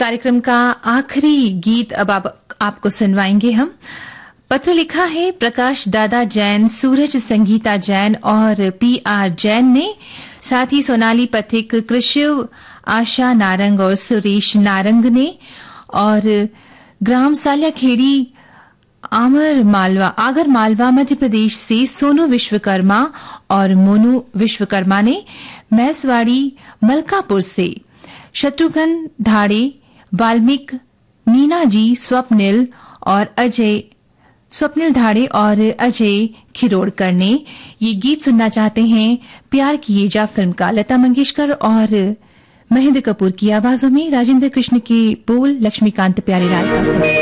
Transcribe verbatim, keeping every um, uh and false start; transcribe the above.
कार्यक्रम का आखिरी गीत अब आप, आपको सुनवाएंगे हम। पत्र लिखा है प्रकाश दादा जैन, सूरज संगीता जैन और पी आर जैन ने। साथ ही सोनाली पथिक, कृषिव, आशा नारंग और सुरेश नारंग ने। और ग्राम साल्याखेड़ी, आमर मालवा आगर मालवा मध्य प्रदेश से सोनू विश्वकर्मा और मोनू विश्वकर्मा ने। मैसवाड़ी मलकापुर से शत्रुघ्न धाड़े, वाल्मीकि, मीना जी, स्वप्निल और अजय स्वप्निल धाड़े और अजय खिरोड़कर ने ये गीत सुनना चाहते हैं। प्यार किए जा फिल्म का, लता मंगेशकर और महेंद्र कपूर की आवाजों में, राजेंद्र कृष्ण के बोल, लक्ष्मीकांत प्यारेलाल का संगीत।